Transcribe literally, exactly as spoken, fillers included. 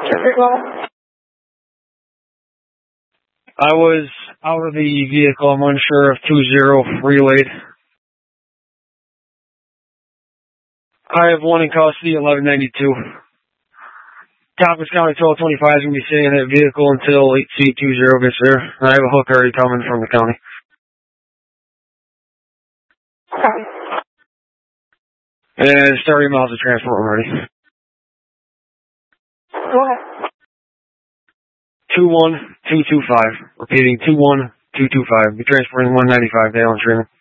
I was out of the vehicle. I'm unsure of two zero relayed. I have one in custody, eleven ninety-two. Tompkins County twelve twenty-five is going to be staying in that vehicle until eight C two zero gets there. I have a hook already coming from the county. And it's thirty miles of transport already. Okay. two one two two five. Repeating, two one two two five. Be transporting one ninety-five to Allen Freeman.